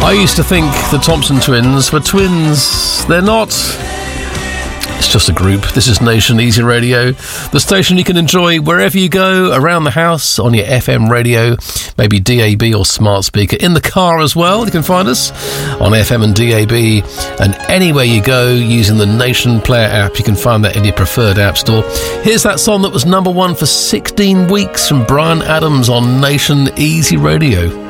I used to think the Thompson twins were twins. They're not. It's just a group. This is Nation Easy Radio, the station you can enjoy wherever you go, around the house, on your FM radio, maybe DAB or smart speaker, in the car as well. You can find us on FM and DAB, and anywhere you go using the Nation Player app. You can find that in your preferred app store. Here's that song that was number one for 16 weeks from Bryan Adams on Nation Easy Radio.